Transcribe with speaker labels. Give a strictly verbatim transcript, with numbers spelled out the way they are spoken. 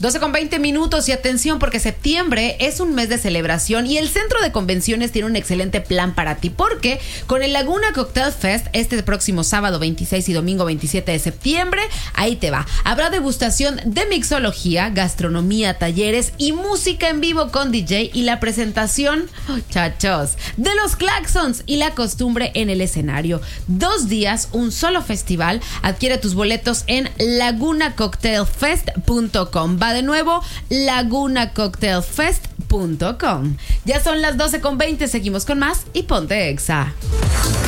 Speaker 1: doce con veinte minutos y atención porque septiembre es un mes de celebración y el Centro de Convenciones tiene un excelente plan para ti porque con el Laguna Cocktail Fest este próximo sábado veintiséis y domingo veintisiete de septiembre, ahí te va. Habrá degustación de mixología, gastronomía, talleres y música en vivo con D J y la presentación, oh, chachos, de los Claxons y la costumbre en el escenario. Dos días, un solo festival. Adquiere tus boletos en laguna cocktail fest punto com. Va de nuevo, laguna cocktail fest punto com. Ya son las doce con veinte, seguimos con más y ponte Exa.